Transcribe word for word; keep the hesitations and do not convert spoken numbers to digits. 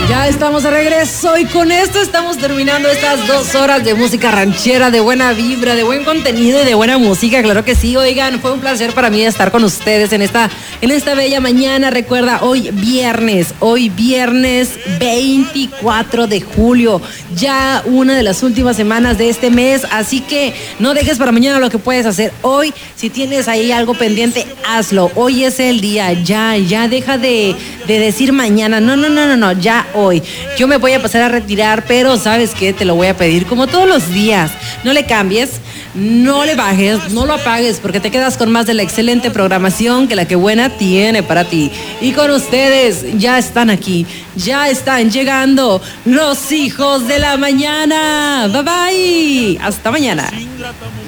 Ya estamos de regreso y con esto estamos terminando estas dos horas de música ranchera, de buena vibra, de buen contenido y de buena música, claro que sí. Oigan, fue un placer para mí estar con ustedes en esta, en esta bella mañana. Recuerda, hoy viernes, hoy viernes veinticuatro de julio, ya una de las últimas semanas de este mes, así que no dejes para mañana lo que puedes hacer hoy. Si tienes ahí algo pendiente, hazlo. Hoy es el día, ya, ya deja de, de decir mañana. No, no, no, no, no, ya hoy. Yo me voy a pasar a retirar, pero ¿sabes qué? Te lo voy a pedir como todos los días. No le cambies, no le bajes, no lo apagues, porque te quedas con más de la excelente programación que la que Buena tiene para ti. Y con ustedes ya están aquí, ya están llegando los hijos de la mañana. Bye bye. Hasta mañana.